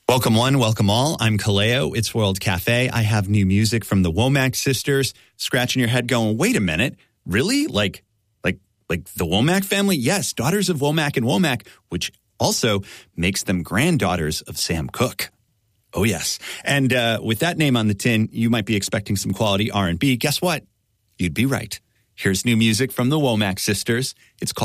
Welcome one, welcome all. I'm Kaleo. It's World Cafe. I have new music from the Womack sisters. Scratching your head going, wait a minute. Really? Like the Womack family? Yes, daughters of Womack and Womack, which also makes them granddaughters of Sam Cooke. Oh, yes. And with that name on the tin, you might be expecting some quality R&B. Guess what? You'd be right. Here's new music from the Womack sisters. It's called